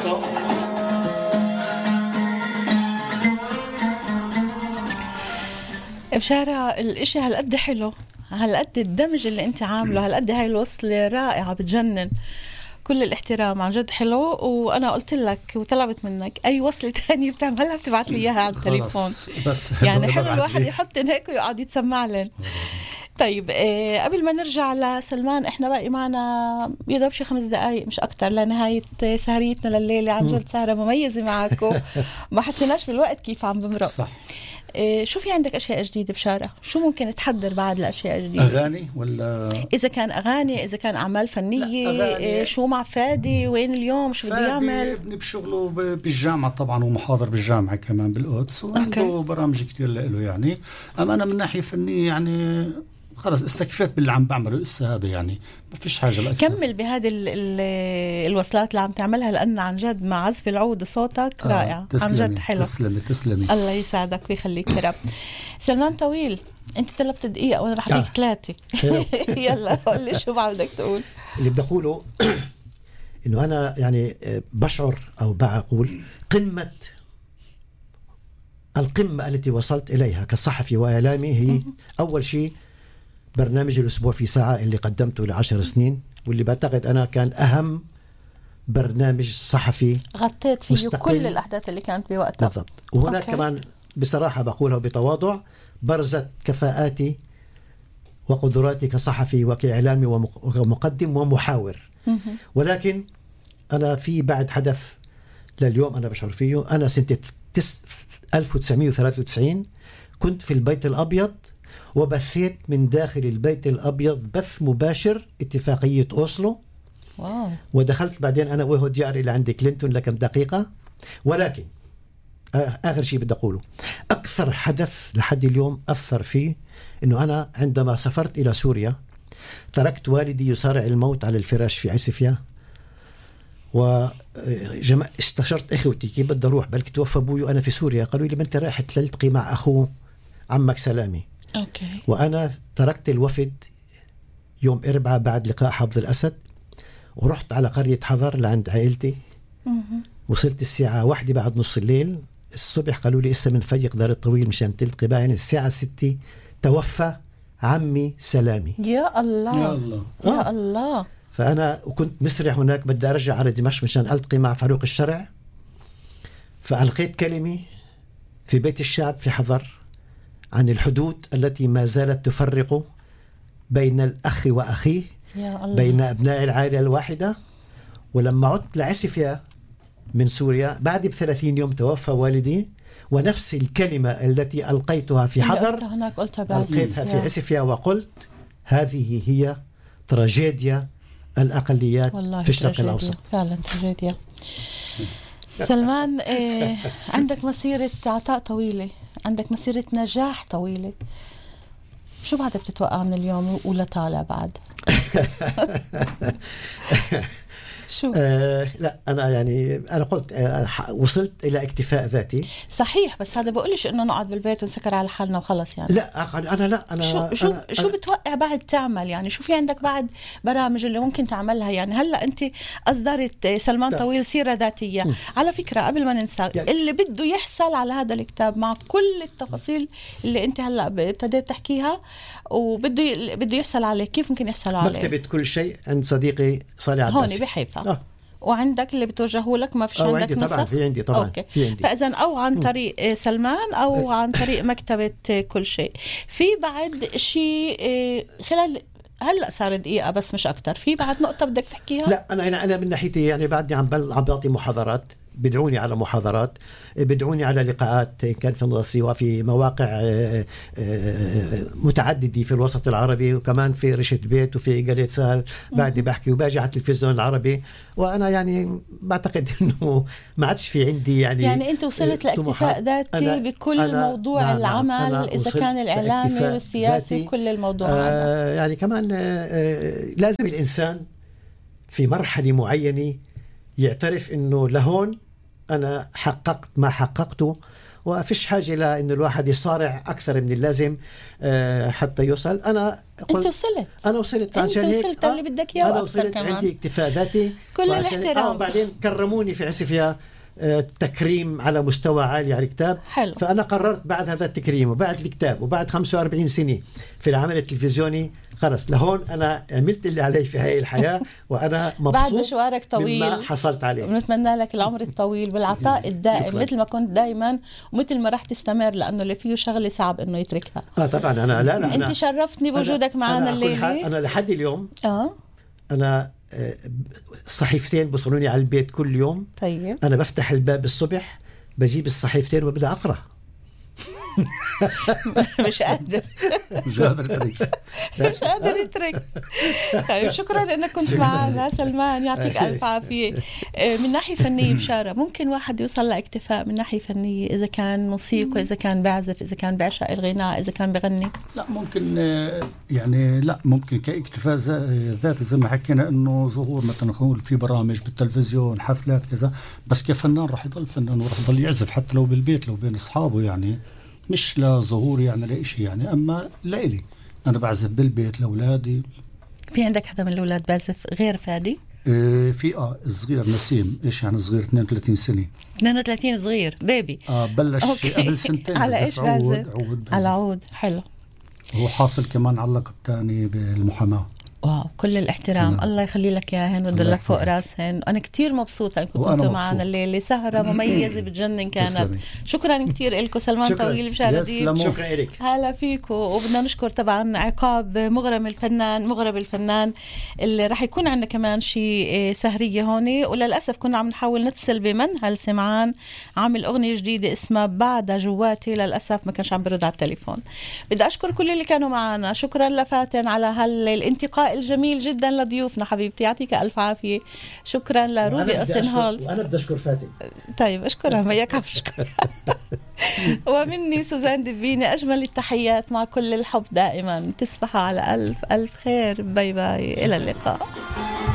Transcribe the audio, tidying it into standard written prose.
بشارة الاشي هالقد حلو، هالقد الدمج اللي انت عامله، هالقد هاي الوصلة رائعة بتجنن، كل الاحترام، عن جد حلو. وانا قلت لك وطلبت منك اي وصلة تانية بتعملها بتبعت لي اياها على التليفون، بس يعني حلو الواحد يحط هيك ويقعد يتسمع لن. طيب قبل ما نرجع لسلمان، احنا باقي معنا يدوب شي 5 دقايق مش اكتر لنهاية سهريتنا لليلة. عن جد سهرة مميزة معكم، ما حسيناش بالوقت كيف عم بمرق. صح. شو في عندك أشياء جديدة بشارة؟ شو ممكن تحضر بعد لأشياء جديدة؟ أغاني ولا إذا كان أغاني، إذا كان أعمال فنية، شو مع فادي؟ وين اليوم؟ شو بده يعمل؟ ابني بشغله بالجامعة طبعا، ومحاضر بالجامعة كمان بالقدس، وعنده برامج كتير له يعني. أما أنا من ناحية فنية يعني خلص استكفيت باللي عم بعمله لسه، هذا يعني ما فيش حاجة لأكثر. كمل بهذه الوصلات اللي عم تعملها، لأن عن جد مع عزف العود صوتك رائع. عن جد حلو. تسلمي الله يساعدك ويخليك يا رب. سلمان طويل، انت طلبت دقيقة وانا رح اديك 3. يلا قول لي شو بدك تقول. اللي بدي اقوله انه انا يعني بشعر او بقول القمة التي وصلت اليها كصحفي واعلامي هي اول شيء برنامج الأسبوع في ساعة اللي قدمته ل10 سنين، واللي بعتقد أنا كان أهم برنامج صحفي غطيت فيه كل الأحداث اللي كانت بوقتها بالضبط. وهناك كمان بصراحة بقولها بتواضع برزت كفاءاتي وقدراتي كصحفي وكإعلامي ومقدم ومحاور. ولكن أنا في بعد حدث لليوم أنا بشعر فيه. أنا سنة 1993 كنت في البيت الأبيض، وبثيت من داخل البيت الأبيض بث مباشر اتفاقية أوسلو. واو. ودخلت بعدين أنا وهو ديار إلى عند كلينتون لكم دقيقة. ولكن آخر شيء بدي أقوله، أكثر حدث لحد اليوم أثر فيه أنه أنا عندما سافرت إلى سوريا تركت والدي يصارع الموت على الفراش في عسفيا، واستشرت إخوتي كيف بدي أروح، بلكي توفى أبوي وأنا في سوريا. قالوا لي ما أنت رايح تلتقي مع أخوه عمك سلامي. أوكي. وأنا تركت الوفد يوم 4 بعد لقاء حافظ الأسد، ورحت على قرية حضر لعند عائلتي. وصلت الساعة 1 بعد نص الليل. الصبح قالوا لي إسا من فيق دار الطويل مشان تلتقي باين. الساعة 6 توفى عمي سلامي. يا الله يا الله يا الله. فأنا وكنت مسرع هناك، بدي أرجع على دمشق مشان ألتقي مع فاروق الشرع. فألقيت كلمة في بيت الشعب في حضر عن الحدود التي ما زالت تفرق بين الأخ وأخيه، بين أبناء العائلة الواحدة. ولما عدت لعسفيا من سوريا بعد ب30 يوم توفى والدي، ونفس الكلمة التي ألقيتها في حضر ألقيتها في عسفيا، وقلت هذه هي تراجيديا الأقليات في الشرق الأوسط. فعلا تراجيديا. سلمان عندك مسيرة عطاء طويلة، عندك مسيرة نجاح طويلة، شو بعد بتتوقع من اليوم ولا طالع بعد؟ شو؟ لا أنا يعني أنا قلت وصلت إلى اكتفاء ذاتي. صحيح، بس هذا بقولش إنه نقعد بالبيت ونسكر على حالنا وخلص يعني. لا أنا شو بتوقع بعد تعمل يعني؟ شو في عندك بعد برامج اللي ممكن تعملها يعني؟ هلا أنت أصدرت سلمان طويل سيرة ذاتية. على فكرة قبل ما ننسى يعني اللي بده يحصل على هذا الكتاب مع كل التفاصيل اللي أنت هلا ابتديت تحكيها وبده يحصل عليه، كيف ممكن يحصل عليه؟ مكتبة كل شيء عند صديقي صالح عباسي هون بحيفا. وعندك اللي بتوجهه لك ما فيش عندك نسخ؟ طبعا في عندي طبعا. أوكي. في عندي. فإذن أو عن طريق سلمان أو عن طريق مكتبة كل شيء. في بعد شيء خلال هلا صار دقيقة بس مش أكتر، في بعد نقطة بدك تحكيها؟ لا أنا من ناحيتي يعني بعدني عم بعطي محاضرات، بدعوني على محاضرات، بدعوني على لقاءات كان في مصر وفي مواقع متعددة في الوسط العربي، وكمان في رشة بيت وفي قرية سهل بعدي بحكي، وباجي على التلفزيون العربي. وأنا يعني بعتقد إنه ما عادش في عندي يعني أنت وصلت لاكتفاء ذاتي بكل موضوع العمل، إذا كان الإعلامي والسياسي كل الموضوع هذا. يعني كمان لازم الإنسان في مرحلة معينة يعترف إنه لهون أنا حققت ما حققته، وفيش حاجة لأنه الواحد يصارع أكثر من اللازم حتى يوصل. أنا أنت وصلت. أنا وصلت عشان هيك وصلت اللي بدك إياه. أنا وصلت كمان. عندي اكتفاء ذاتي كل الاحترام. وبعدين كرموني في عسفيا تكريم على مستوى عالي على الكتاب. حلو. فأنا قررت بعد هذا التكريم وبعد الكتاب وبعد 45 سنة في العمل التلفزيوني خلص لهون أنا عملت اللي علي في هاي الحياة وأنا مبسوط بعد مشوارك طويل مما حصلت عليه. بنتمنى لك العمر الطويل والعطاء الدائم مثل ما كنت دائما ومثل ما رح تستمر لأنه اللي فيه شغلة صعب إنه يتركها. طبعا أنا أنت شرفتني بوجودك معنا الليلة. أنا لحد اليوم أنا صحيفتين بوصلوني على البيت كل يوم. طيب. أنا بفتح الباب الصبح بجيب الصحيفتين وببدأ أقرأ. مش قادر يترك. طيب شكرا انك كنت معنا سلمان، يعطيك الف عافيه. من ناحيه فنيه بشاره ممكن واحد يوصل لاكتفاء من ناحيه فنيه اذا كان موسيقى، اذا كان بعزف، اذا كان بعشق الغناء، اذا كان بغني؟ لا ممكن يعني لا ممكن كاكتفاء ذاتي زي ما حكينا انه ظهور مثلا نقول في برامج بالتلفزيون حفلات كذا، بس كفنان راح يضل فنان وراح يضل يعزف حتى لو بالبيت لو بين اصحابه، يعني مش لظهور يعني لإشي يعني، أما لإلي أنا بعزف بالبيت لأولادي. في عندك حدا من الأولاد بعزف غير فادي؟ في الصغير نسيم. إيش يعني صغير 32 سنة. 32 صغير بيبي. بلش قبل سنتين. على إيش بعزف؟ على عود. حلو. هو حاصل كمان على اللقب الثاني بالمحاماة. واو كل الاحترام. الله يخلي لك ياهن ويضلك فوق راسهن. أنا كتير مبسوطة أنكم كنتوا معنا الليلة، سهرة مميزة بتجنن كانت. شكرا كتير لكم سلمان طويل بشارديب. شكرا لك. هلا فيكم. وبدنا نشكر طبعا عقاب مغرب الفنان اللي راح يكون عندنا كمان شيء سهرية هون، وللأسف كنا عم نحاول نتصل بمنهل سمعان عامل أغنية جديدة اسمها بعد جواتي، للأسف ما كانش عم برد على التليفون. بدي أشكر كل اللي كانوا معنا. شكرا لفاتن على هالانتقاء الجميل جدا لضيوفنا حبيبتي، يعطيك ألف عافية. شكرا لروبي أوسنهولز. وأنا بدي أشكر فاتن. طيب أشكرها ما يكفي أشكرها. ومني سوزان دبيني أجمل التحيات مع كل الحب دائما. تصبحوا على ألف ألف خير. باي باي، إلى اللقاء.